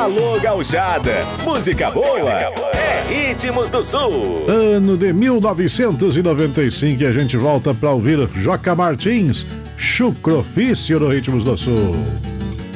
Alô, gauchada, música boa é Ritmos do Sul. Ano de 1995 e a gente volta para ouvir Joca Martins, Chucrofício no Ritmos do Sul.